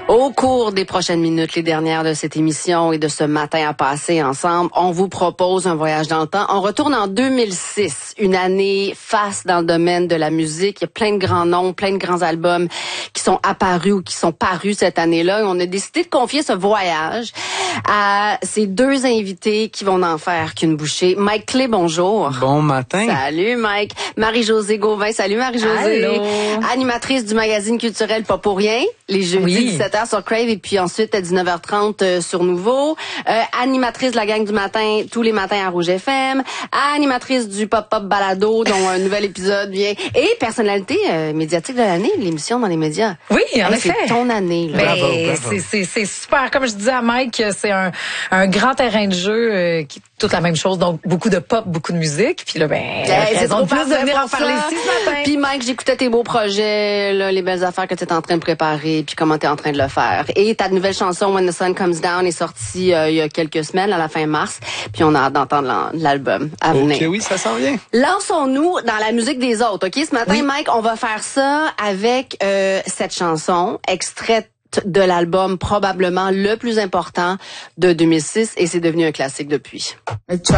Au cours des prochaines minutes, les dernières de cette émission et de ce matin à passer ensemble, on vous propose un voyage dans le temps. On retourne en 2006, une année faste dans le domaine de la musique. Il y a plein de grands noms, plein de grands albums qui sont apparus ou qui sont parus cette année-là. Et on a décidé de confier ce voyage à ces deux invités qui vont n'en faire qu'une bouchée. Mike Clé, bonjour. Bon matin. Salut Mike. Marie-Josée Gauvin, salut Marie-Josée. Allô. Animatrice du magazine culturel Pas pour rien, les jeudis 17h sur Crave et puis ensuite à 19h30 sur Nouveau. Animatrice de la gang du matin tous les matins à Rouge FM. Animatrice du Pop-Up Balado dont un nouvel épisode vient. Et personnalité médiatique de l'année, l'émission dans les médias. Oui, en effet. C'est ton année. Là. Ben, Bravo. c'est super. Comme je disais à Mike, c'est un grand terrain de jeu qui est toute la même chose. Donc, beaucoup de pop, beaucoup de musique. Puis là, c'est trop de plus de parfait venir en pour parler ça. ici ce matin. Puis Mike, j'écoutais tes beaux projets, là, les belles affaires que tu es en train de préparer, puis comment tu es en train de le faire. Et ta nouvelle chanson When the Sun Comes Down est sortie il y a quelques semaines, à la fin mars, puis on a hâte d'entendre l'album à venir. Ok, oui, ça s'en vient. Lançons-nous dans la musique des autres, OK? Ce matin, Oui. Mike, on va faire ça avec cette chanson, extraite de l'album probablement le plus important de 2006, et c'est devenu un classique depuis.